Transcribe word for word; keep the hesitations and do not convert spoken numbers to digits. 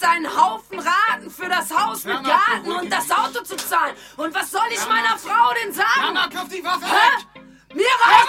einen Haufen Raten für das Haus mit Garten und das Auto zu zahlen. Und was soll ich meiner Frau denn sagen? Mama, kauf die Waffe Hä? weg! Mir reicht